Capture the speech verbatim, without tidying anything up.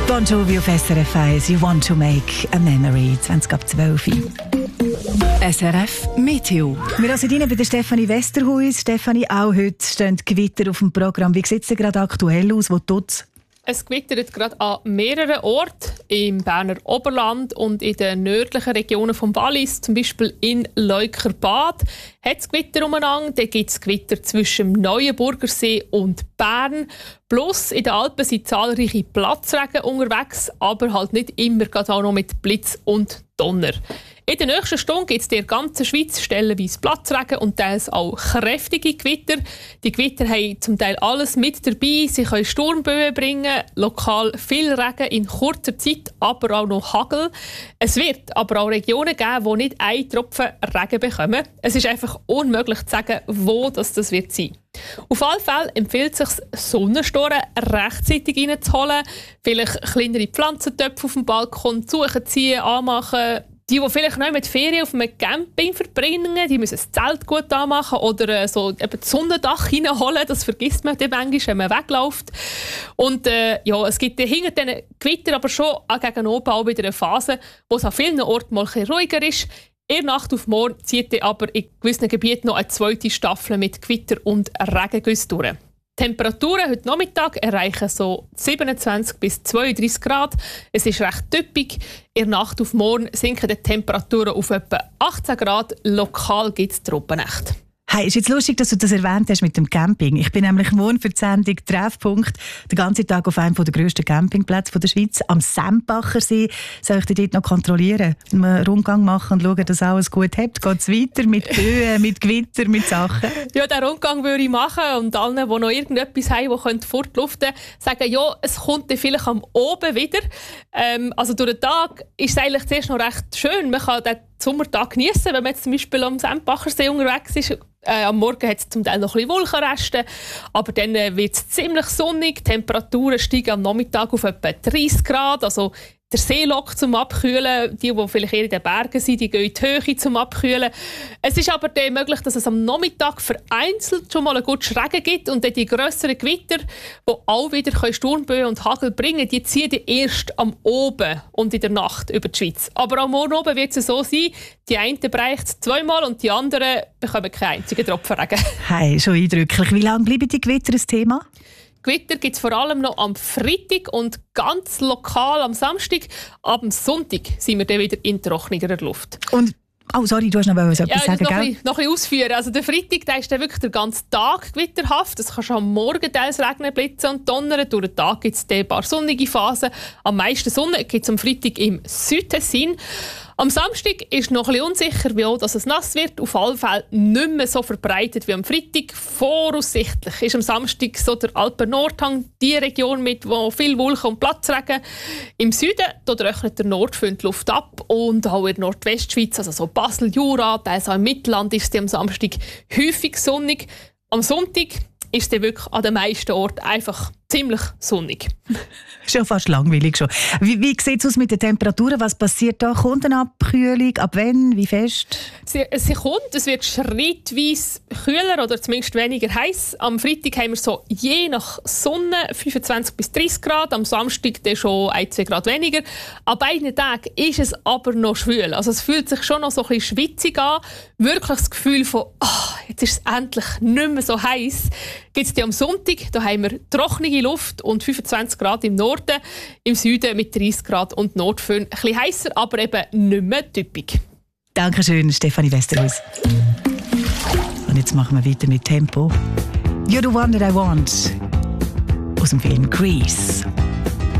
Bon Jovi auf S R F eins, You Want to Make a Memory, zwanzig ab zwölf. S R F Meteo. Wir sind rein bei der Stefanie Westerhuis. Stefanie, auch heute stehen Gewitter auf dem Programm. Wie sieht es denn gerade aktuell aus? Wo tut's? Es gewittert gerade an mehreren Orten im Berner Oberland und in den nördlichen Regionen vom Wallis, zum Beispiel in Leukerbad, hat es Gewitter umeinander. Dann gibt es Gewitter zwischen dem Neuenburgersee und Bern. Plus in den Alpen sind zahlreiche Platzregen unterwegs, aber halt nicht immer gerade auch noch mit Blitz und Donner. In der nächsten Stunde gibt es in der ganzen Schweiz stellenweise Platzregen und teils auch kräftige Gewitter. Die Gewitter haben zum Teil alles mit dabei. Sie können Sturmböen bringen, lokal viel Regen in kurzer Zeit, aber auch noch Hagel. Es wird aber auch Regionen geben, die nicht einen Tropfen Regen bekommen. Es ist einfach unmöglich zu sagen, wo das, das wird sein. Auf alle Fälle empfiehlt es sich, Sonnenstoren rechtzeitig reinzuholen, vielleicht kleinere Pflanzentöpfe auf dem Balkon suchen, ziehen, anmachen. Die, die vielleicht noch mit Ferien auf einem Camping verbringen, die müssen das Zelt gut anmachen oder so eben das Sonnendach reinholen. Das vergisst man dann manchmal, wenn man wegläuft. Und äh, ja, es gibt hinter diesen Gewitter aber schon gegen oben auch wieder eine Phase, wo es an vielen Orten mal ein bisschen ruhiger ist. In der Nacht auf morgen zieht aber in gewissen Gebieten noch eine zweite Staffel mit Gewitter und Regengüssen durch. Die Temperaturen heute Nachmittag erreichen so siebenundzwanzig bis zweiunddreißig Grad. Es ist recht typisch. In der Nacht auf morgen sinken die Temperaturen auf etwa achtzehn Grad. Lokal gibt es Trockennächte. Hey, ist jetzt lustig, dass du das erwähnt hast mit dem Camping. Ich bin nämlich morgen für die Sendung Treffpunkt den ganzen Tag auf einem der grössten Campingplätze der Schweiz, am Sempachersee. Soll ich dort noch kontrollieren, einen Rundgang machen und schauen, dass alles gut hat? Geht es weiter mit Böen, mit Gewitter, mit Sachen? Ja, den Rundgang würde ich machen und allen, die noch irgendetwas haben, die fortluften können, sagen, ja, es kommt dann vielleicht am Oben wieder. Ähm, also durch den Tag ist es eigentlich zuerst noch recht schön. Man kann den Sommertag genießen, wenn man jetzt zum Beispiel am Sempachersee unterwegs ist. Äh, am Morgen hat es zum Teil noch ein bisschen Wolkenreste, aber dann äh, wird es ziemlich sonnig. Die Temperaturen steigen am Nachmittag auf etwa dreißig Grad. Also der See lockt zum Abkühlen. Die, die vielleicht eher in den Bergen sind, die gehen in die Höhe zum Abkühlen. Es ist aber dann möglich, dass es am Nachmittag vereinzelt schon mal einen guten Regen gibt und dann die grösseren Gewitter, die auch wieder Sturmböen und Hagel bringen, die ziehen die erst am Oben und in der Nacht über die Schweiz. Aber am Morgen oben wird es so sein, die einen bereicht es zweimal und die anderen bekommen keinen einzigen Tropfen Regen. Hey, schon eindrücklich. Wie lange bleiben die Gewitter ein Thema? Gewitter gibt es vor allem noch am Freitag und ganz lokal am Samstag. Ab dem Sonntag sind wir dann wieder in trockener Luft. Und oh, sorry, du hast noch etwas ja, sagen, noch gell? Ein bisschen, noch ein bisschen ausführen. Also der Freitag, der ist dann wirklich den ganzen Tag gewitterhaft. Es kann schon am Morgen teils regnen, blitzen und donnern. Durch den Tag gibt es ein paar sonnige Phasen. Am meisten Sonne gibt es am Freitag im Südtessin. Am Samstag ist noch ein bisschen unsicher, wie auch dass es nass wird. Auf alle Fälle nicht mehr so verbreitet wie am Freitag. Voraussichtlich ist am Samstag so der Alpen-Nordhang die Region mit wo viel Wolken und Platzregen. Im Süden dort rechnet der Nordfront die Luft ab und auch in der Nordwestschweiz, also so Basel, Jura, teils auch im Mittelland, ist es am Samstag häufig sonnig. Am Sonntag ist es wirklich an den meisten Orten einfach ziemlich sonnig. Schon fast langweilig schon. Wie, wie sieht es aus mit den Temperaturen? Was passiert da? Kommt eine Abkühlung? Ab wann? Wie fest? Sie, sie kommt. Es wird schrittweise kühler oder zumindest weniger heiß. Am Freitag haben wir so je nach Sonne fünfundzwanzig bis dreißig Grad. Am Samstag dann schon ein, zwei Grad weniger. An beiden Tagen ist es aber noch schwül. Also es fühlt sich schon noch so ein bisschen schwitzig an. Wirklich das Gefühl von, oh, jetzt ist es endlich nicht mehr so heiß. Gibt es die am Sonntag? Da haben wir trockene Luft und fünfundzwanzig Grad im Norden. Im Süden mit dreißig Grad und Nordföhn. Ein bisschen heißer, aber eben nicht mehr typisch. Dankeschön, Stefanie Westerhuis. Und jetzt machen wir weiter mit Tempo. You're the one that I want. Aus dem Film Grease.